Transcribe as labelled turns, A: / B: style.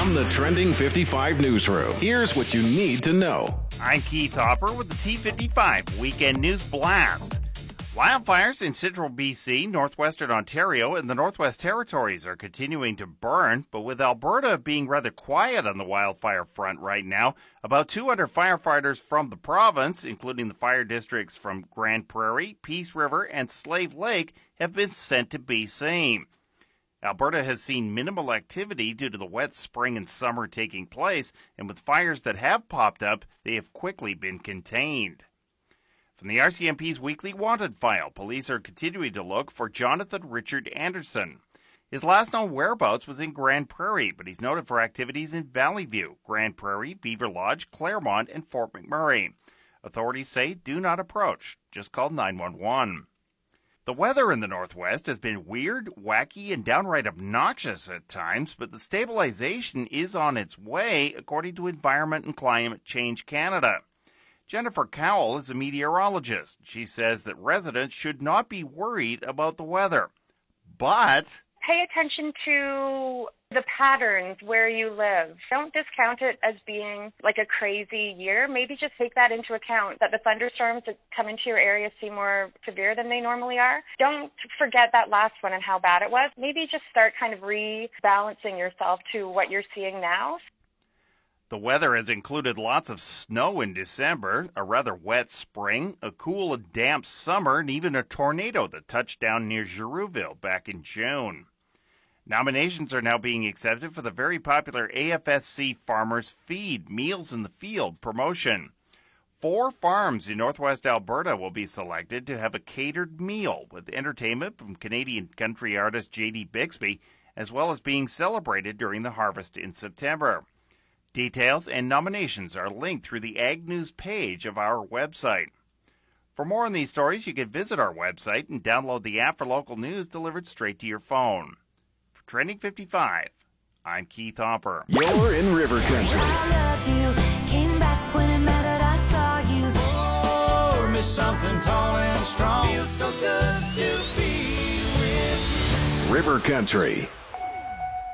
A: From the Trending 55 newsroom, here's what you need to know.
B: I'm Keith Hopper with the T55 Weekend News Blast. Wildfires in central BC, northwestern Ontario, and the Northwest Territories are continuing to burn, but with Alberta being rather quiet on the wildfire front right now, about 200 firefighters from the province, including the fire districts from Grand Prairie, Peace River, and Slave Lake, have been sent to BC. Alberta has seen minimal activity due to the wet spring and summer taking place, and with fires that have popped up, they have quickly been contained. From the RCMP's weekly wanted file, police are continuing to look for Jonathan Richard Anderson. His last known whereabouts was in Grand Prairie, but he's noted for activities in Valley View, Grand Prairie, Beaver Lodge, Claremont, and Fort McMurray. Authorities say do not approach. Just call 911. The weather in the Northwest has been weird, wacky, and downright obnoxious at times, but the stabilization is on its way, according to Environment and Climate Change Canada. Jennifer Cowell is a meteorologist. She says that residents should not be worried about the weather. But
C: pay attention to the patterns where you live. Don't discount it as being like a crazy year. Maybe just take that into account, that the thunderstorms that come into your area seem more severe than they normally are. Don't forget that last one and how bad it was. Maybe just start kind of rebalancing yourself to what you're seeing now.
B: The weather has included lots of snow in December, a rather wet spring, a cool and damp summer, and even a tornado that touched down near Girouville back in June. Nominations are now being accepted for the very popular AFSC Farmers Feed Meals in the Field promotion. 4 farms in northwest Alberta will be selected to have a catered meal with entertainment from Canadian country artist J.D. Bixby, as well as being celebrated during the harvest in September. Details and nominations are linked through the Ag News page of our website. For more on these stories, you can visit our website and download the app for local news delivered straight to your phone. For Trending 55, I'm Keith Hopper.
A: You're in River Country.
D: I loved you, came back when it mattered, I saw you.
E: Oh, miss something tall and strong. Feels so good to be with you.
A: River Country.